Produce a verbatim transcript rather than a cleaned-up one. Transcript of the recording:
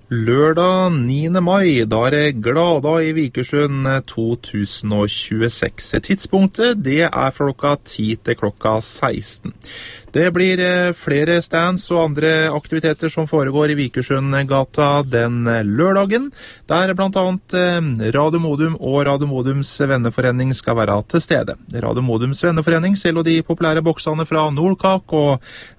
Lørdag niende mai, da er det Glada i Vikersund to tusen tjueseks. Tidspunktet det er fra klokka ti til klokka seksten. Det blir flere stands og andre aktiviteter som foregår i Vikersundgata den lørdagen, der blant annet Radio Modum og Radio Modums venneforening skal være til stede. Radio Modums venneforening selger de populære boksene fra Nordkak, og